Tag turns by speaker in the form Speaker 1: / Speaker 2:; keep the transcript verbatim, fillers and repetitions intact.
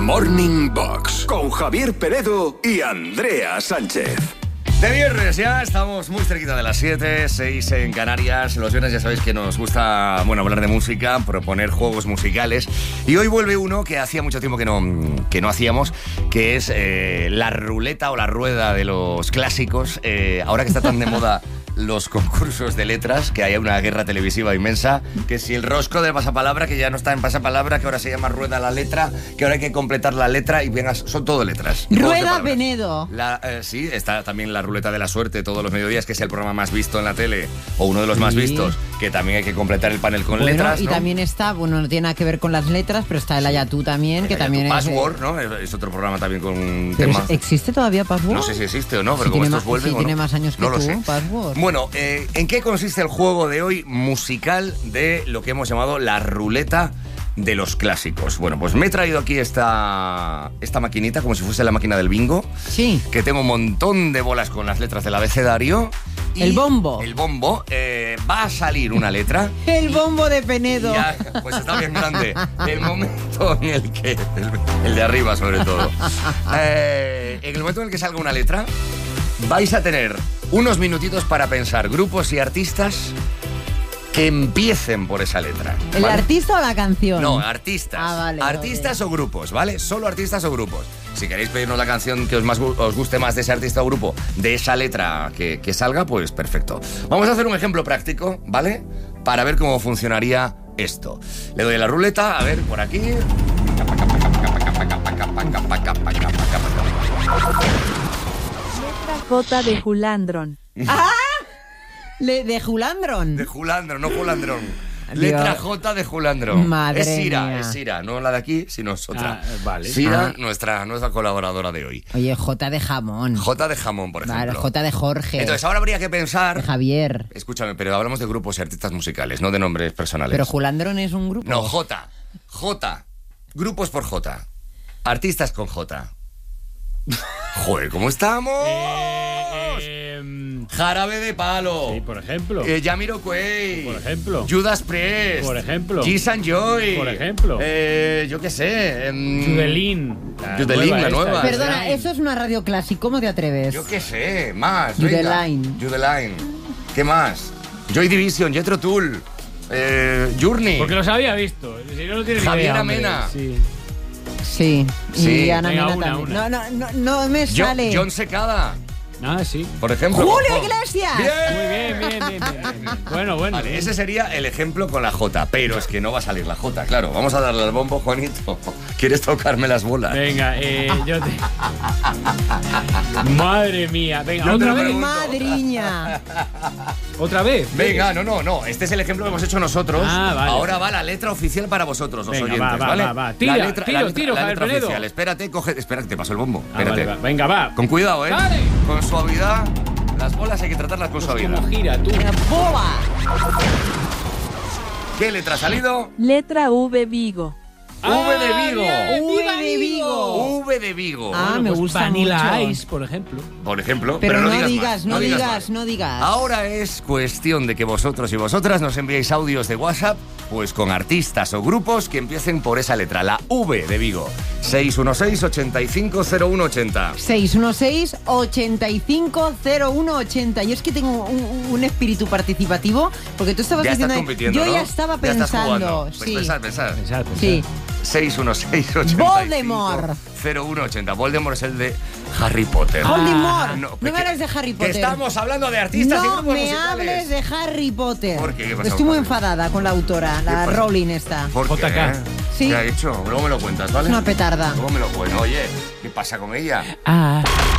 Speaker 1: Morning Box, con Javier Penedo y Andrea Sánchez.
Speaker 2: De viernes ya, estamos muy cerquita de las siete, seis en Canarias. Los viernes ya sabéis que nos gusta, bueno, hablar de música, proponer juegos musicales. Y hoy vuelve uno que hacía mucho tiempo que no, que no hacíamos, que es eh, la ruleta o la rueda de los clásicos. Eh, ahora que está tan de moda los concursos de letras, que hay una guerra televisiva inmensa, que si el rosco de pasapalabra, que ya no está en pasapalabra, que ahora se llama rueda la letra, que ahora hay que completar la letra y venga, son todo letras.
Speaker 3: Rueda Penedo.
Speaker 2: La, eh, sí, está también la ruleta de la suerte todos los mediodías, que es el programa más visto en la tele, o uno de los sí. más vistos, que también hay que completar el panel con
Speaker 3: bueno,
Speaker 2: letras,
Speaker 3: y
Speaker 2: ¿no?
Speaker 3: también está, bueno, no tiene nada que ver con las letras, pero está el Ayatú también, que también es...
Speaker 2: Password, ¿no? Es otro programa también con
Speaker 3: pero
Speaker 2: temas...
Speaker 3: ¿Existe todavía Password?
Speaker 2: No sé si existe o no, pero
Speaker 3: si
Speaker 2: como estos
Speaker 3: más,
Speaker 2: vuelven...
Speaker 3: Si tiene más años que
Speaker 2: no
Speaker 3: tú,
Speaker 2: lo sé.
Speaker 3: Password.
Speaker 2: Bueno, eh, ¿en qué consiste el juego de hoy musical de lo que hemos llamado la ruleta de los clásicos? Bueno, pues me he traído aquí esta, esta maquinita, como si fuese la máquina del bingo.
Speaker 3: Sí.
Speaker 2: Que tengo un montón de bolas con las letras del abecedario. Y
Speaker 3: el bombo.
Speaker 2: El bombo. Eh, va a salir una letra.
Speaker 3: El bombo de Penedo.
Speaker 2: Ya, pues está bien grande. El momento en el que... El, el de arriba, sobre todo. Eh, en el momento en el que salga una letra, vais a tener unos minutitos para pensar grupos y artistas que empiecen por esa letra.
Speaker 3: ¿El
Speaker 2: ¿vale?
Speaker 3: artista o la canción?
Speaker 2: No, artistas.
Speaker 3: Ah, vale,
Speaker 2: artistas
Speaker 3: vale.
Speaker 2: o grupos, ¿vale? Solo artistas o grupos. Si queréis pedirnos la canción que os, más, os guste más de ese artista o grupo, de esa letra que, que salga, pues perfecto. Vamos a hacer un ejemplo práctico, ¿vale? Para ver cómo funcionaría esto. Le doy a la ruleta, a ver, por aquí.
Speaker 4: J de Julandron.
Speaker 3: ¡Ah! Le, de Julandron.
Speaker 2: De Julandron, no Julandron. Letra J de Julandron.
Speaker 3: Madre
Speaker 2: es Sira,
Speaker 3: mía.
Speaker 2: es Sira, no la de aquí, sino es otra.
Speaker 5: Ah, vale.
Speaker 2: Sira,
Speaker 3: Ah.
Speaker 2: nuestra, nuestra colaboradora de hoy.
Speaker 3: Oye, J de jamón.
Speaker 2: J de jamón, por ejemplo.
Speaker 3: Vale, J de Jorge.
Speaker 2: Entonces ahora habría que pensar...
Speaker 3: De Javier.
Speaker 2: Escúchame, pero hablamos de grupos y artistas musicales, no de nombres personales.
Speaker 3: Pero Julandron es un grupo.
Speaker 2: No, J. J. Grupos por J. Artistas con J. Joder, ¿cómo estamos?
Speaker 5: Eh, eh,
Speaker 2: Jarabe de Palo.
Speaker 5: sí, por ejemplo.
Speaker 2: Eh, Jamiroquai.
Speaker 5: Por ejemplo.
Speaker 2: Judas Priest.
Speaker 5: Por ejemplo.
Speaker 2: Kiss and Joy.
Speaker 5: Por ejemplo.
Speaker 2: Eh, yo qué sé. em,
Speaker 5: Judelín.
Speaker 2: Judelín, la
Speaker 5: esta,
Speaker 2: nueva.
Speaker 3: Perdona,
Speaker 5: Judelín.
Speaker 3: eso es una radio clásica. ¿Cómo te atreves?
Speaker 2: Yo qué sé. Más.
Speaker 3: Judeline.
Speaker 2: venga. Judeline. ¿Qué más? Joy Division, Jethro Tull. Eh, Journey.
Speaker 5: Porque los había visto. Si no, no tienes
Speaker 2: Javier
Speaker 5: idea, hombre.
Speaker 2: Amena.
Speaker 5: Sí.
Speaker 3: Sí.
Speaker 2: Sí.
Speaker 3: Y Ana
Speaker 5: Venga,
Speaker 3: Mena
Speaker 5: una,
Speaker 3: también.
Speaker 5: una.
Speaker 3: No, no, no, no me
Speaker 2: Jo-
Speaker 3: sale.
Speaker 2: John Secada,
Speaker 5: Ah, sí.
Speaker 2: por ejemplo.
Speaker 3: ¡Julio
Speaker 2: Ojo.
Speaker 3: Iglesias!
Speaker 2: Bien.
Speaker 5: Muy bien, bien, bien, bien, bien. Bueno, bueno.
Speaker 2: Vale, ese sería el ejemplo con la J, pero es que no va a salir la J, claro. Vamos a darle al bombo, Juanito. ¿Quieres tocarme las bolas?
Speaker 5: Venga, eh, yo te... Madre mía. Venga,
Speaker 2: Yo te
Speaker 5: otra
Speaker 2: lo
Speaker 5: vez.
Speaker 2: pregunto.
Speaker 3: Madriña.
Speaker 5: Otra vez.
Speaker 2: Venga, no, no, no. Este es el ejemplo que hemos hecho nosotros.
Speaker 5: Ah, vale.
Speaker 2: Ahora va la letra oficial para vosotros, los
Speaker 5: Venga,
Speaker 2: oyentes,
Speaker 5: va, va,
Speaker 2: ¿vale?
Speaker 5: va, va. Tira,
Speaker 2: la letra,
Speaker 5: tiro,
Speaker 2: la letra,
Speaker 5: tiro,
Speaker 2: la
Speaker 5: Javier
Speaker 2: letra
Speaker 5: Penedo.
Speaker 2: oficial. Espérate, coge, espera, que te paso el bombo.
Speaker 5: Ah,
Speaker 2: Espérate.
Speaker 5: vale, va. Venga, va.
Speaker 2: Con cuidado, ¿eh?
Speaker 5: Dale.
Speaker 2: Con suavidad. Las bolas hay que tratarlas con suavidad.
Speaker 5: ¿Cómo gira tú?
Speaker 3: ¡Boba!
Speaker 2: ¿Qué letra ha salido?
Speaker 4: Letra V Vigo.
Speaker 2: V de Vigo.
Speaker 5: bien.
Speaker 3: V
Speaker 5: ¡Viva
Speaker 3: de Vigo!
Speaker 2: V de Vigo.
Speaker 3: Ah, me
Speaker 5: Pues
Speaker 3: gusta
Speaker 5: Vanilla
Speaker 3: mucho.
Speaker 5: Ice, por ejemplo.
Speaker 2: Por ejemplo.
Speaker 3: Pero, no,
Speaker 2: digas,
Speaker 3: digas,
Speaker 2: más,
Speaker 3: no digas,
Speaker 2: más.
Speaker 3: no digas.
Speaker 2: Ahora es cuestión de que vosotros y vosotras nos enviéis audios de WhatsApp, pues con artistas o grupos que empiecen por esa letra, la V de Vigo. seis uno seis, ocho cinco cero uno ocho cero.
Speaker 3: seis uno seis, ocho cinco cero uno ocho cero. Yo es que tengo un, un espíritu participativo, porque tú estabas
Speaker 2: Ya estás
Speaker 3: diciendo...
Speaker 2: compitiendo,
Speaker 3: Yo
Speaker 2: ¿no?
Speaker 3: ya estaba
Speaker 2: Ya estás jugando.
Speaker 3: pensando.
Speaker 2: Pues
Speaker 3: sí.
Speaker 2: pensad, pensad.
Speaker 5: Pensad, pensad.
Speaker 3: Sí.
Speaker 2: seis uno seis, ocho
Speaker 3: Voldemort.
Speaker 2: cinco cero uno ocho cero. Voldemort es el de Harry Potter.
Speaker 3: Voldemort.
Speaker 2: Ah,
Speaker 3: no
Speaker 2: que-
Speaker 3: me hables de Harry Potter.
Speaker 2: Que estamos hablando de artistas y
Speaker 3: No
Speaker 2: grupos
Speaker 3: me
Speaker 2: musicales.
Speaker 3: hables de Harry Potter.
Speaker 2: ¿Por qué? ¿Qué pasa
Speaker 3: Estoy
Speaker 2: con
Speaker 3: muy
Speaker 2: Harry?
Speaker 3: enfadada con la autora, la
Speaker 2: pasa?
Speaker 3: Rowling esta.
Speaker 2: ¿Por qué?
Speaker 5: J K.
Speaker 3: Sí.
Speaker 2: ¿Qué ha hecho? Luego me lo cuentas, ¿vale?
Speaker 3: Es una petarda.
Speaker 2: Luego me lo cuento. Oye, ¿qué pasa con ella?
Speaker 5: Ah.